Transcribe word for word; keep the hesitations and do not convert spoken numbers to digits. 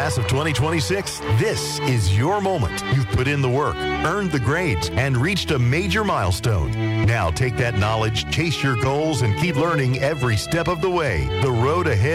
Class of twenty twenty-six, this is your moment. You've put in the work, earned the grades, and reached a major milestone. Now take that knowledge, chase your goals, and keep learning every step of the way. The road ahead